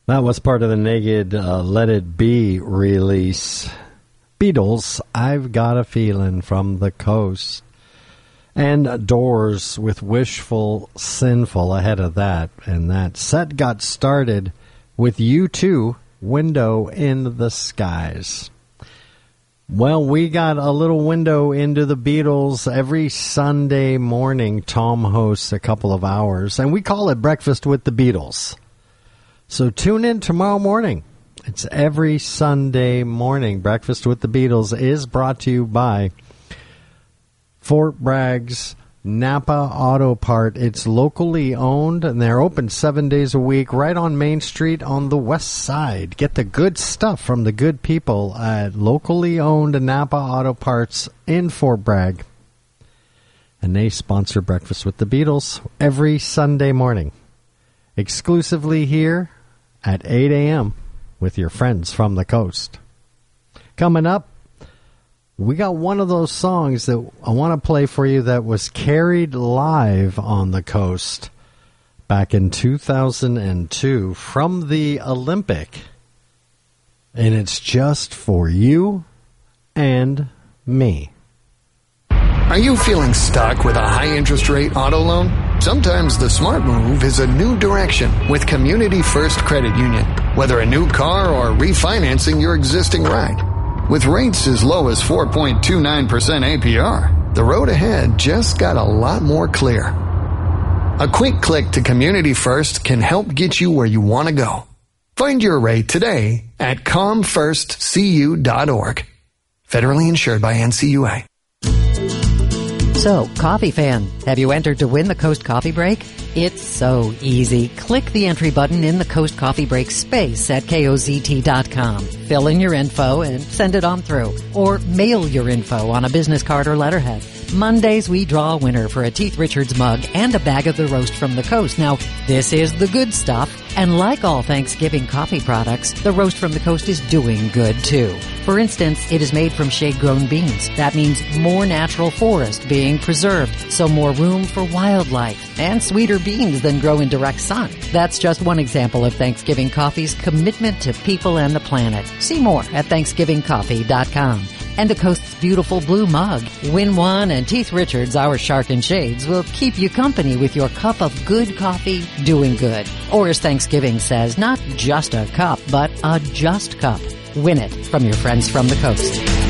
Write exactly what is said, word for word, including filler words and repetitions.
That was part of the Naked uh, Let It Be release. Beatles, I've Got a Feeling from the Coast. And Doors with Wishful Sinful ahead of that. And that set got started with U two, Window in the Skies. Well, we got a little window into the Beatles every Sunday morning. Tom hosts a couple of hours, and we call it Breakfast with the Beatles. So tune in tomorrow morning. It's every Sunday morning. Breakfast with the Beatles is brought to you by Fort Bragg's Napa Auto Part. It's locally owned, and they're open seven days a week right on Main Street on the west side. Get the good stuff from the good people at locally owned Napa Auto Parts in Fort Bragg. And they sponsor Breakfast with the Beatles every Sunday morning. Exclusively here at eight a.m. with your friends from the coast. Coming up, we got one of those songs that I want to play for you that was carried live on the coast back in two thousand two from the Olympic. And it's just for you and me. Are you feeling stuck with a high interest rate auto loan? Sometimes the smart move is a new direction with Community First Credit Union. Whether a new car or refinancing your existing ride. With rates as low as four point two nine percent A P R, the road ahead just got a lot more clear. A quick click to Community First can help get you where you want to go. Find your rate today at com first c u dot org. Federally insured by N C U A. So, coffee fan, have you entered to win the Coast Coffee Break? It's so easy. Click the entry button in the Coast Coffee Break space at K O Z T dot com. Fill in your info and send it on through. Or mail your info on a business card or letterhead. Mondays, we draw a winner for a Teeth Richards mug and a bag of the roast from the coast. Now, this is the good stuff. And like all Thanksgiving coffee products, the roast from the coast is doing good, too. For instance, it is made from shade-grown beans. That means more natural forest being preserved, so more room for wildlife, and sweeter beans than grow in direct sun. That's just one example of Thanksgiving Coffee's commitment to people and the planet. See more at thanksgiving coffee dot com. And the coast's beautiful blue mug. Win one, and Teeth Richards, our Shark and Shades, will keep you company with your cup of good coffee doing good. Or as Thanksgiving says, not just a cup, but a just cup. Win it from your friends from the coast.